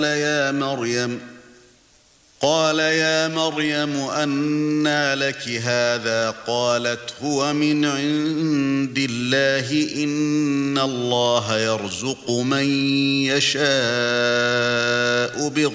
قال يا مريم أنى لك هذا؟ قالت هو من عند الله إن الله يرزق من يشاء بغير